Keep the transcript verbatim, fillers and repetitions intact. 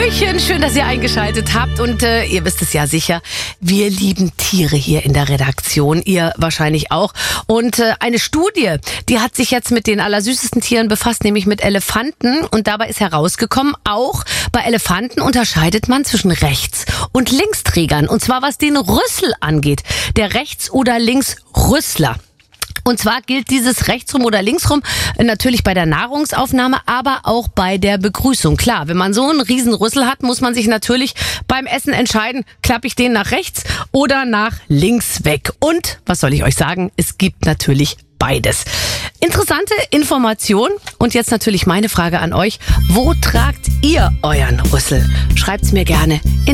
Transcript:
Hallöchen, schön, dass ihr eingeschaltet habt und äh, ihr wisst es ja sicher, wir lieben Tiere hier in der Redaktion, ihr wahrscheinlich auch. Und äh, eine Studie, die hat sich jetzt mit den allersüßesten Tieren befasst, nämlich mit Elefanten, und dabei ist herausgekommen, auch bei Elefanten unterscheidet man zwischen Rechts- und Linksträgern, und zwar was den Rüssel angeht, der Rechts- oder Linksrüssler. Und zwar gilt dieses rechtsrum oder linksrum natürlich bei der Nahrungsaufnahme, aber auch bei der Begrüßung. Klar, wenn man so einen riesen Rüssel hat, muss man sich natürlich beim Essen entscheiden, klappe ich den nach rechts oder nach links weg. Und, was soll ich euch sagen, es gibt natürlich beides. Interessante Information. Und jetzt natürlich meine Frage an euch. Wo tragt ihr euren Rüssel? Schreibt's mir gerne in